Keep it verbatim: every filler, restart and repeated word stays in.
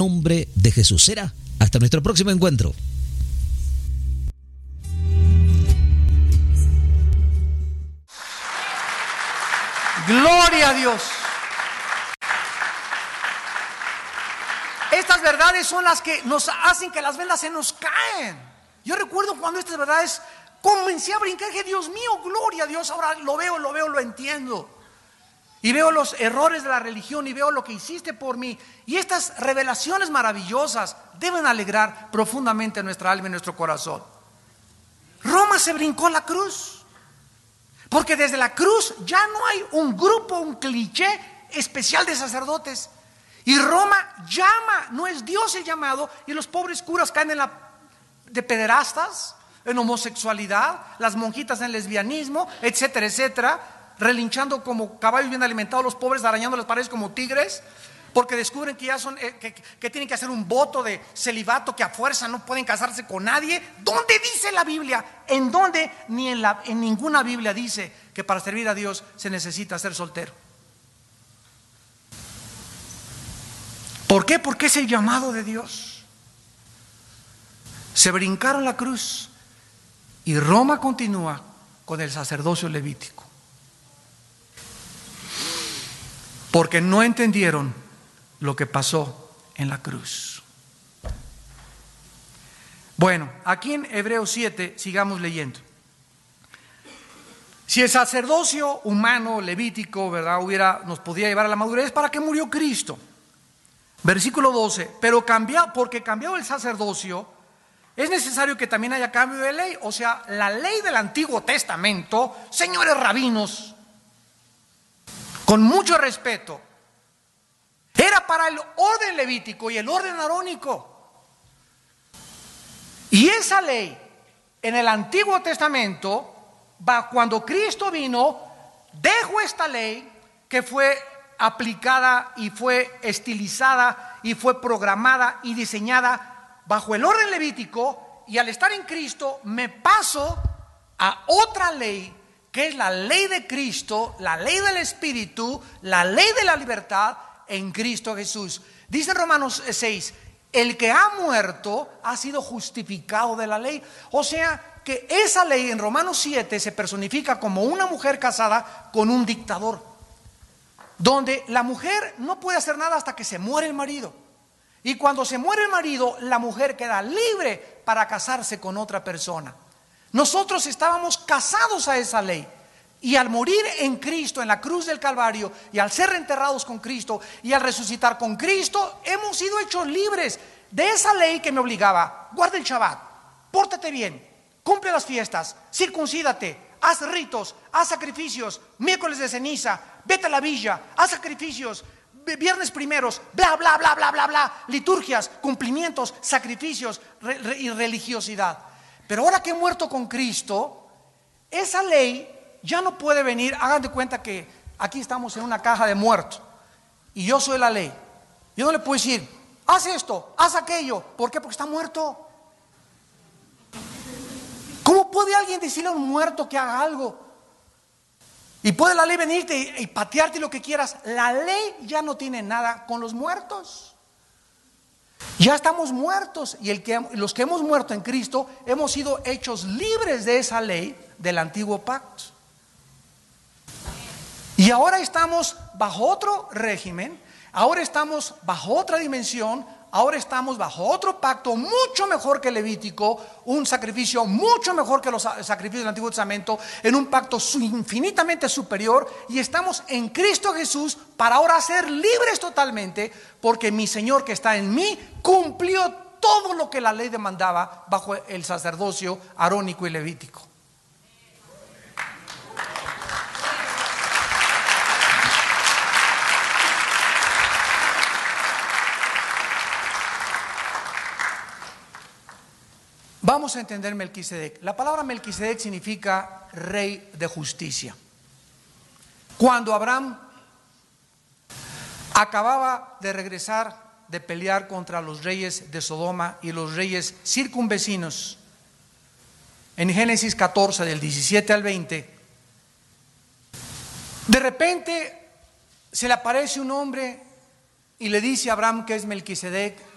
nombre de Jesús. Será hasta nuestro próximo encuentro. Gloria a Dios. Estas verdades son las que nos hacen que las velas se nos caen. Yo recuerdo cuando estas verdades comencé a brincar, que Dios mío, gloria a Dios, ahora lo veo, lo veo, lo entiendo. Y veo los errores de la religión y veo lo que hiciste por mí. Y estas revelaciones maravillosas deben alegrar profundamente nuestra alma y nuestro corazón. Roma se brincó la cruz, porque desde la cruz ya no hay un grupo, un cliché especial de sacerdotes. Y Roma llama, no es Dios el llamado, y los pobres curas caen en la de pederastas, en homosexualidad, las monjitas en lesbianismo, etcétera, etcétera, relinchando como caballos bien alimentados, los pobres arañando las paredes como tigres, porque descubren que ya son, eh, que, que tienen que hacer un voto de celibato, que a fuerza no pueden casarse con nadie. ¿Dónde dice la Biblia? ¿En dónde? Ni en, la, en ninguna Biblia dice que para servir a Dios se necesita ser soltero. ¿Por qué? Porque es el llamado de Dios. Se brincaron la cruz y Roma continúa con el sacerdocio levítico, porque no entendieron lo que pasó en la cruz. Bueno, aquí en Hebreos siete sigamos leyendo. Si el sacerdocio humano levítico, ¿verdad?, hubiera, nos podía llevar a la madurez, ¿para qué murió Cristo? Versículo doce, pero cambiado, porque cambiado el sacerdocio, es necesario que también haya cambio de ley. O sea, la ley del Antiguo Testamento, señores rabinos, con mucho respeto, era para el orden levítico y el orden arónico. Y esa ley en el Antiguo Testamento, cuando Cristo vino, dejó esta ley que fue aplicada y fue estilizada y fue programada y diseñada bajo el orden levítico, y al estar en Cristo me paso a otra ley, que es la ley de Cristo, la ley del Espíritu, la ley de la libertad en Cristo Jesús. Dice Romanos seis, el que ha muerto ha sido justificado de la ley. O sea que esa ley en Romanos siete se personifica como una mujer casada con un dictador, donde la mujer no puede hacer nada hasta que se muere el marido. Y cuando se muere el marido, la mujer queda libre para casarse con otra persona. Nosotros estábamos casados a esa ley, y al morir en Cristo en la cruz del Calvario, y al ser enterrados con Cristo y al resucitar con Cristo, hemos sido hechos libres de esa ley que me obligaba: guarda el Shabbat, pórtate bien, cumple las fiestas, circuncídate, haz ritos, haz sacrificios, miércoles de ceniza, vete a la villa, haz sacrificios, viernes primeros, bla, bla, bla, bla, bla, bla, liturgias, cumplimientos, sacrificios re, re, y religiosidad. Pero ahora que he muerto con Cristo, esa ley ya no puede venir. Hagan de cuenta que aquí estamos en una caja de muertos y yo soy la ley. Yo no le puedo decir, haz esto, haz aquello. ¿Por qué? Porque está muerto. ¿Cómo puede alguien decirle a un muerto que haga algo? Y puede la ley venirte y, y patearte lo que quieras. La ley ya no tiene nada con los muertos. Ya estamos muertos, y el que, los que hemos muerto en Cristo hemos sido hechos libres de esa ley del antiguo pacto. Y ahora estamos bajo otro régimen, ahora estamos bajo otra dimensión, ahora estamos bajo otro pacto mucho mejor que el levítico, un sacrificio mucho mejor que los sacrificios del Antiguo Testamento, en un pacto infinitamente superior, y estamos en Cristo Jesús para ahora ser libres totalmente, porque mi Señor que está en mí cumplió todo lo que la ley demandaba bajo el sacerdocio arónico y levítico. Vamos a entender Melquisedec. La palabra Melquisedec significa rey de justicia. Cuando Abraham acababa de regresar de pelear contra los reyes de Sodoma y los reyes circunvecinos, en Génesis catorce del diecisiete al veinte, de repente se le aparece un hombre y le dice a Abraham que es Melquisedec,